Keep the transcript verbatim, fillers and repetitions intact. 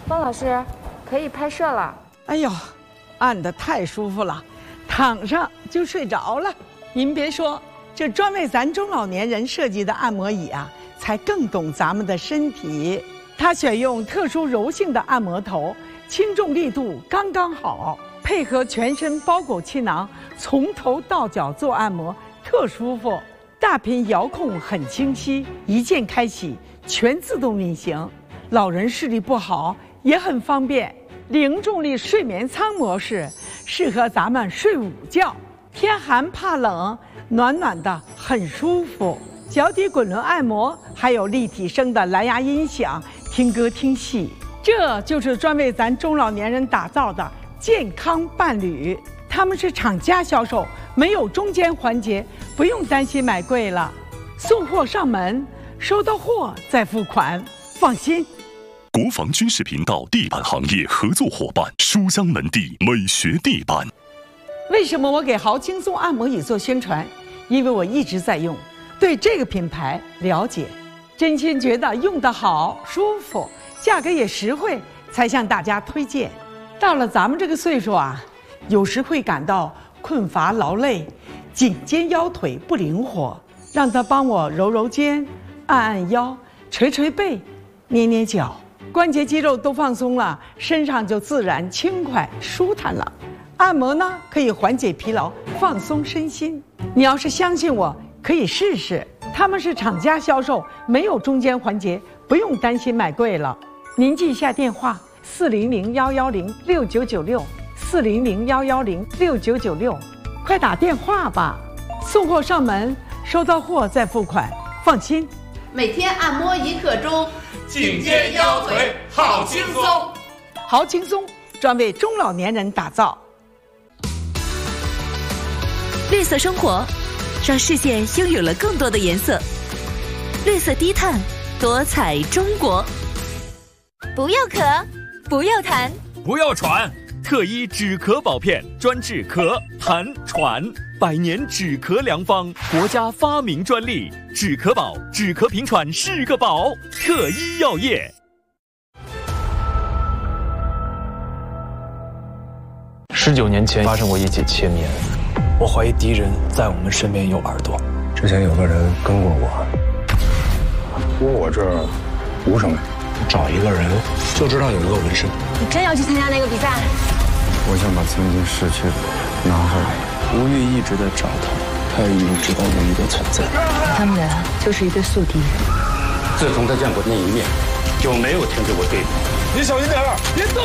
孟老师，可以拍摄了。 哎呦，按得太舒服了，躺上就睡着了。您别说，这专为咱中老年人设计的按摩椅啊，才更懂咱们的身体。它选用特殊柔性的按摩头，轻重力度刚刚好，配合全身包裹气囊，从头到脚做按摩，特舒服。大屏遥控很清晰，一键开启，全自动运行。老人视力不好也很方便。零重力睡眠舱模式适合咱们睡午觉，天寒怕冷，暖暖的很舒服。脚底滚轮按摩，还有立体声的蓝牙音响，听歌听戏。这就是专为咱中老年人打造的健康伴侣。他们是厂家销售，没有中间环节，不用担心买贵了。送货上门，收到货再付款，放心。 国防军事频道地板行业合作伙伴书香门第美学地板。 为什么我给豪轻松按摩椅做宣传？因为我一直在用，对这个品牌了解，真心觉得用得好舒服，价格也实惠，才向大家推荐。到了咱们这个岁数啊，有时会感到困乏劳累，颈肩腰腿不灵活，让他帮我揉揉肩，按按腰，捶捶背，捏捏脚，关节肌肉都放松了，身上就自然轻快舒坦了。按摩呢，可以缓解疲劳，放松身心。你要是相信我，可以试试。他们是厂家销售，没有中间环节，不用担心买贵了。您记一下电话：四零零幺幺零六九九六，四零零幺幺零六九九六，快打电话吧。送货上门，收到货再付款，放心。 每天按摩一刻钟， 颈肩腰腿好轻松。 好轻松，专为中老年人打造。 绿色生活，让视线拥有了更多的颜色。绿色低碳，多彩中国。 不要咳，不要痰， 不要喘。特一止咳宝片，专治咳、痰、喘，百年止咳良方，国家发明专利。止咳宝，止咳平喘是个宝。特一药业。 十九年前发生过一起切面，我怀疑敌人在我们身边有耳朵。 之前有个人跟过我，说我这儿无什么，找一个人就知道有一个纹身。 你真要去参加那个比赛？ 我想把曾经逝去的拿回来，无欲一直在找他，他也已经知道唯一的存在。 他们俩就是一对宿敌。 自从他见过那一面，就没有停止过对付。 你小心点儿，别动！